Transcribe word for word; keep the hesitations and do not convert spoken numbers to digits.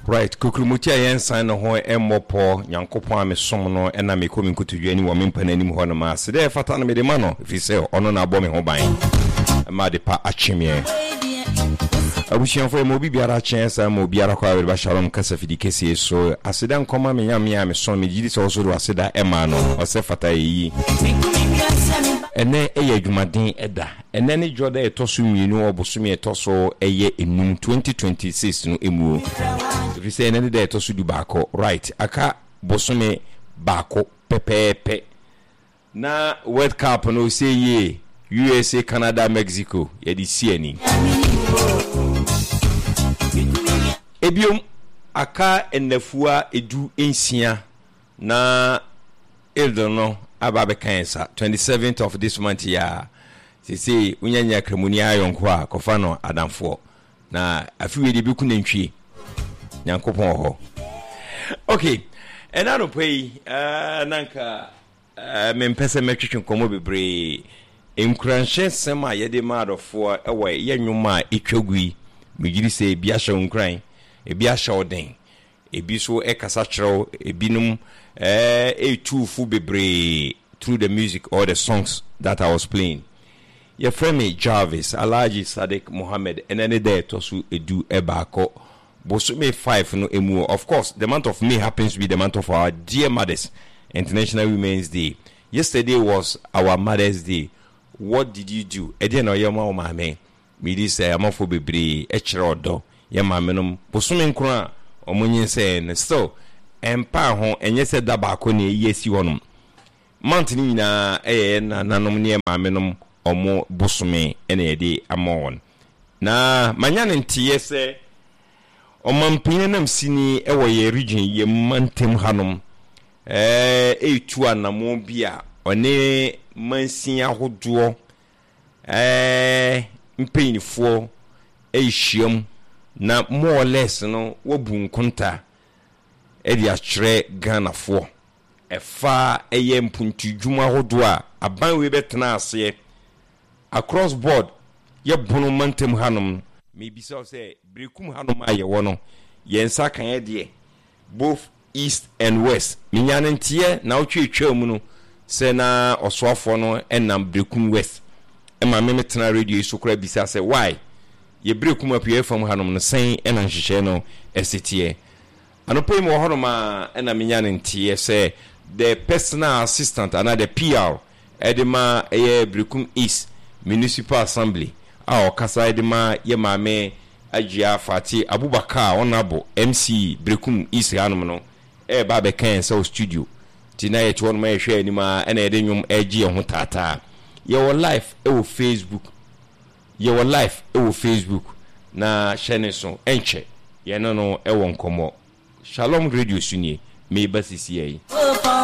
Right, Kukrumutia yensan no ho emmopo nyankopon amesom no ena mekomi nkotudwe ni wo mempanim ho no ma se de fata no me de ma no fi se ono na abo me ho ban ma de pa achimie abusian fo mo bibiara chensa mo biara kwa we ba shalom kasa fidi kesi so aseda nkoma me nyame ya me so me jidi so so do aseda ema no o se fata yi ene eye adwumaden eda ene ne joda etoso mienu oboso me etoso eye enum twenty twenty-six no emu if say ene de etoso du baako right aka bosome baako pepepe na World Cup no say ye U S A, Canada, Mexico ye di sieni ebiom aka enafua edu ensia na eldono ababe kansa twenty-seventh of this month ya sisi unyanya kremuni ayonko a kofano adamfo na afiwe de biku nantwie nyankopon ho okay enano pay uh, nanka uh, mempese metwetwe komo bebre enkranhye sema yede maadofo ewe yenwuma etwagui migiri se bia hye nkran ebi ahye oden ebi so ekasa kyerɛw ebinum eh etufu bebre through the music or the songs that I was playing. Your friend me Jarvis Alhaji Sadiq Mohammed and any day to su edu ebako bosume five no emu. Of course the month of May happens to be the month of our dear mothers, International Women's Day. Yesterday was our Mother's Day. What did you do? Ede no yema o mame me dis amafo bebre e kyerɛ odo ye mame no bosume nkro a omonyin say still empa ho enye se da ba ko ne yesi honum month ni na eh na nanom ne mame nom omo bosume ene yede amon na manyane ntiye se omampine nam sini ewo ye region ye mantem hanom eh etu anamo bia one mansin ahodo eh mpanyinfo ehyiam na more or less no wobu nkonta edi akyerɛ Ghana fo ɛfa ɛyɛ mpuntudwuma hodo a aban we betena ase across board ye bono mantem hanom maybe so say brekum hanom aye wono yensa kan ye de both east and west minyane ntie na otwetwa mu no se na osoafo no enam brekum west ema me metena radio so kra bisa say why ye brekum apue fam hanom no sen ena nhyehyɛ no esetie anopo mo horoma ena minyane ntie say the personal assistant and the P R edema eye brekum east municipal assembly a okasa edema ye mame Ajia Fati Abubakar onabo M C brekum east hanom no e ba be kan so studio tina ye twon ma hwe anima ena ede nwum agi ho tata ye wo live e wo Facebook ye wo live e wo Facebook na shene so enche ye no no e wo nkomo Shalom Radio sunie me basisi yi